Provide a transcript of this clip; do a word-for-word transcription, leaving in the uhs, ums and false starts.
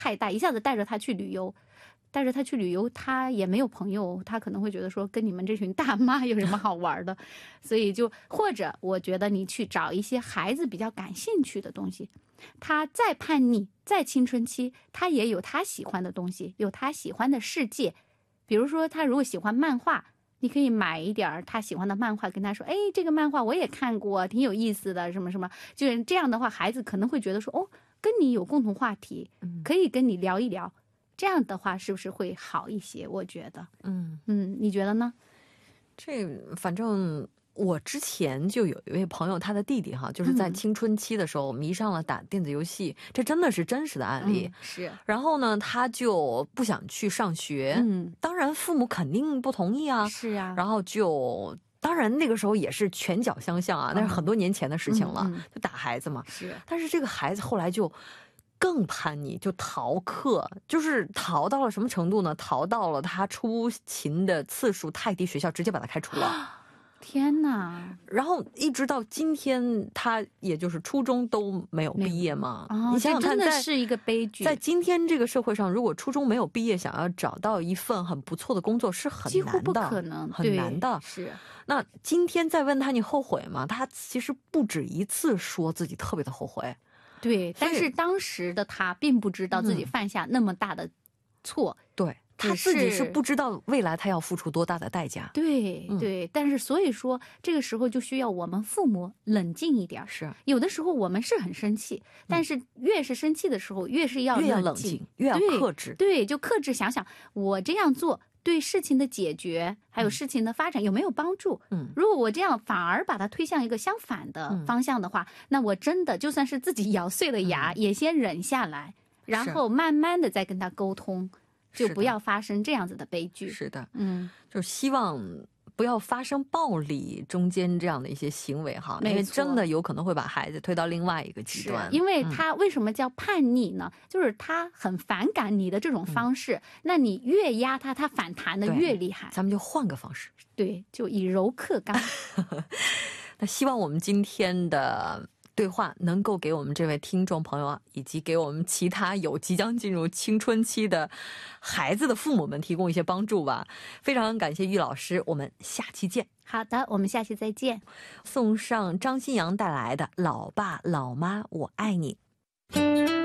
太大，一下子带着他去旅游。带着他去旅游，他也没有朋友，他可能会觉得说跟你们这群大妈有什么好玩的，所以就或者我觉得你去找一些孩子比较感兴趣的东西，他再叛逆，再青春期，他也有他喜欢的东西，有他喜欢的世界。比如说他如果喜欢漫画，你可以买一点他喜欢的漫画，跟他说，哎，这个漫画我也看过，挺有意思的，什么什么，就是这样的话，孩子可能会觉得说，哦，跟你有共同话题，可以跟你聊一聊。这样的话是不是会好一些？我觉得，嗯嗯，你觉得呢？ 这反正我之前就有一位朋友，他的弟弟哈，就是在青春期的时候迷上了打电子游戏，嗯、这真的是真实的案例。嗯、 是。 然后呢，他就不想去上学，嗯，当然父母肯定不同意啊。 是啊。 然后就。当然那个时候也是拳脚相向啊，那是很多年前的事情了，嗯嗯、就打孩子嘛。 是。 但是这个孩子后来就更叛逆，就逃课，就是逃到了什么程度呢？逃到了他出勤的次数太低，学校直接把他开除了。 天哪！ 然后一直到今天，他也就是初中都没有毕业嘛。 哦、 你想想看， 这真的是一个悲剧。 在今天这个社会上，如果初中没有毕业，想要找到一份很不错的工作是很难的， 几乎不可能， 很难的。 是。 那今天再问他你后悔吗？他其实不止一次说自己特别的后悔。 对，但是当时的他并不知道自己犯下那么大的错。 嗯、对。他自己是不知道未来他要付出多大的代价。 对对、嗯，但是所以说这个时候就需要我们父母冷静一点。 是， 有的时候我们是很生气，但是越是生气的时候，越是要冷静， 越要克制。 对，对，就克制，想想我这样做对事情的解决还有事情的发展有没有帮助。嗯，如果我这样反而把它推向一个相反的方向的话，嗯、那我真的就算是自己咬碎了牙、嗯、也先忍下来，然后慢慢的再跟他沟通。就不要发生这样子的悲剧。 是的，嗯，就希望不要发生暴力中间这样的一些行为哈，因为真的有可能会把孩子推到另外一个极端。 因为他为什么叫叛逆呢？嗯、就是他很反感你的这种方式，嗯、那你越压他，他反弹的越厉害。 咱们就换个方式， 对，就以柔克刚。 那希望我们今天的对话能够给我们这位听众朋友啊，以及给我们其他有即将进入青春期的孩子的父母们提供一些帮助吧。非常感谢玉老师，我们下期见。 好的，我们下期再见。 送上张新阳带来的《老爸老妈我爱你》。